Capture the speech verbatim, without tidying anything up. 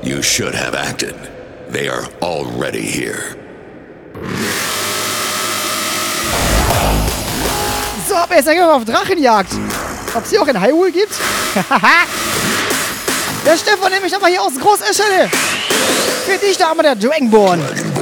You should have acted. They are already here. So, ab jetzt gehen wir auf Drachenjagd. Ob es hier auch in Hyrule gibt? Der Stefan nämlich nochmal hier aus Großeschede. Für dich da einmal der Dragonborn.